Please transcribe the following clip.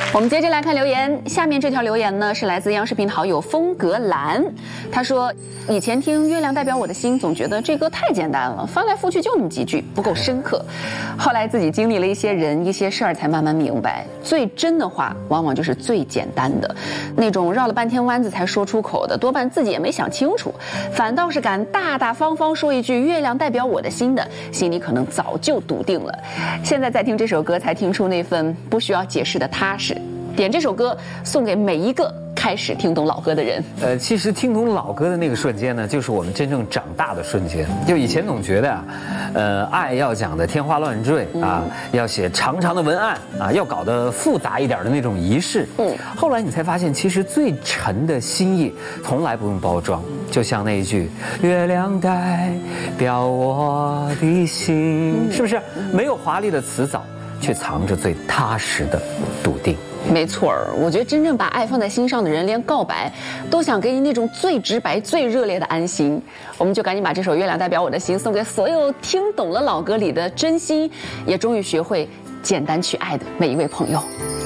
我们接着来看留言，下面这条留言呢是来自央视频好友风格兰，他说：“以前听《月亮代表我的心》，总觉得这歌太简单了，翻来覆去就那么几句，不够深刻。后来自己经历了一些人、一些事儿，才慢慢明白，最真的话往往就是最简单的，那种绕了半天弯子才说出口的，多半自己也没想清楚，反倒是敢大大方方说一句‘月亮代表我的心’的，心里可能早就笃定了。现在再听这首歌，才听出那份不需要解释的踏实。”点这首歌送给每一个开始听懂老歌的人。 其实听懂老歌的那个瞬间呢，就是我们真正长大的瞬间。就以前总觉得啊，爱要讲的天花乱坠啊，要写长长的文案啊，要搞得复杂一点的那种仪式。后来你才发现，其实最沉的心意从来不用包装，就像那一句“月亮代表我的心”，是不是？没有华丽的词藻，却藏着最踏实的笃定。 没错儿，我觉得真正把爱放在心上的人，连告白都想给你那种最直白、最热烈的安心。我们就赶紧把这首《月亮代表我的心》送给所有听懂了老歌里的真心，也终于学会简单去爱的每一位朋友。